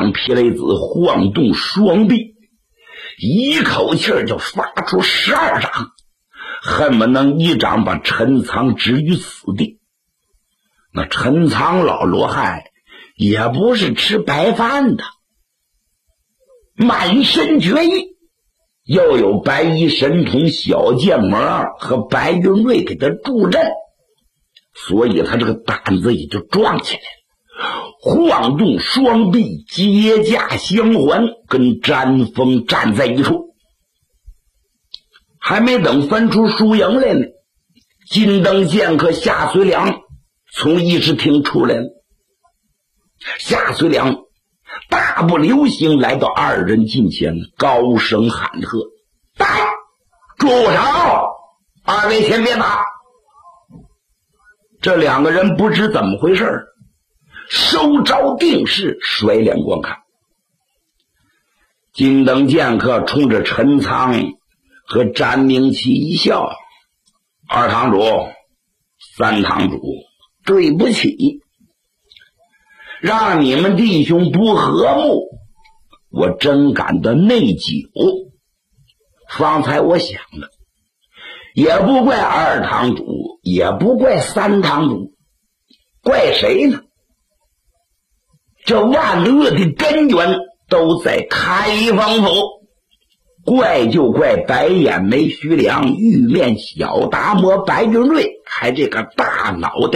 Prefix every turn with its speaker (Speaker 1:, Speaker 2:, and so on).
Speaker 1: 张皮雷子晃动双臂，一口气就发出12掌，恨不能一掌把陈仓置于死地。那陈仓老罗汉也不是吃白饭的，满身绝艺，又有白衣神童小剑魔和白云瑞给他助阵，所以他这个胆子也就壮起来了，晃动双臂，接驾相还，跟詹峰站在一处。还没等分出输赢来呢，金灯剑客夏随良从议事厅出来了。夏随良大步流星来到二人近前，高声喊喝：“来，住手！二位先别打！”这两个人不知怎么回事，收招定势，甩脸观看。金灯剑客冲着陈仓和詹明启一笑：“二堂主、三堂主，对不起，让你们弟兄不和睦，我真感到内疚。方才我想了，也不怪二堂主，也不怪三堂主，怪谁呢？这万恶的根源都在开封府，怪就怪白眼眉徐良、玉面小达摩白云瑞，还这个大脑袋